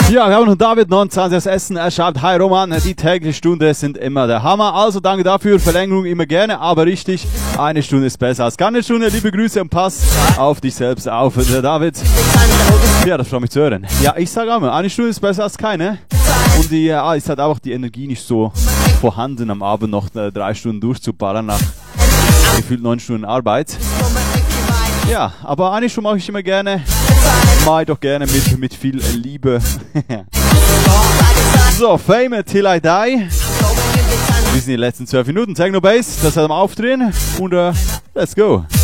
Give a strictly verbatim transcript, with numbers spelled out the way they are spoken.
Ja, wir haben noch David neunundzwanzig aus Essen. Er schreibt, hi Roman, die tägliche Stunde sind immer der Hammer. Also danke dafür, Verlängerung immer gerne, aber richtig, eine Stunde ist besser als keine Stunde. Liebe Grüße und pass auf dich selbst auf, der David. Ja, das freut mich zu hören. Ja, ich sage auch mal, eine Stunde ist besser als keine. Und die, ja, ist halt auch die Energie nicht so vorhanden, am Abend noch äh, drei Stunden durchzuballern nach gefühlt neun Stunden Arbeit. Ja, aber eine Stunde mache ich immer gerne. Mach ich doch gerne mit, mit viel Liebe. So, Fame Till I Die. Wir sind in den letzten zwölf Minuten. Techno Bass, das hat am Aufdrehen. Und uh, let's go.